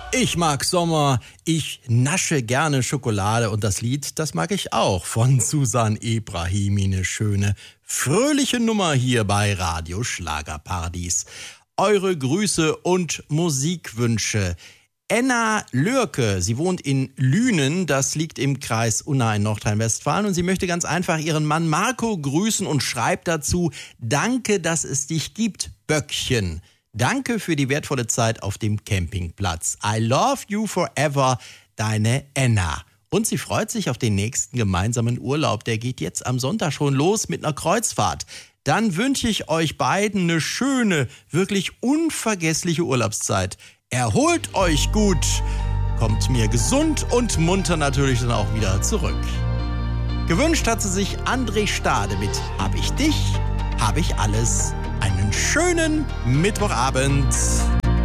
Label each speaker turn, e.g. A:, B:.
A: Ich mag Sommer, ich nasche gerne Schokolade und das Lied, das mag ich auch von Susan Ebrahimi, eine schöne, fröhliche Nummer hier bei Radio Schlagerparadies. Eure Grüße und Musikwünsche. Enna Lürke, sie wohnt in Lünen, das liegt im Kreis Unna in Nordrhein-Westfalen und sie möchte ganz einfach ihren Mann Marco grüßen und schreibt dazu: Danke, dass es dich gibt, Böckchen. Danke für die wertvolle Zeit auf dem Campingplatz. I love you forever, deine Enna. Und sie freut sich auf den nächsten gemeinsamen Urlaub. Der geht jetzt am Sonntag schon los mit einer Kreuzfahrt. Dann wünsche ich euch beiden eine schöne, wirklich unvergessliche Urlaubszeit. Erholt euch gut. Kommt mir gesund und munter natürlich dann auch wieder zurück. Gewünscht hat sie sich André Stade mit Hab ich dich, hab ich alles. Einen schönen Mittwochabend.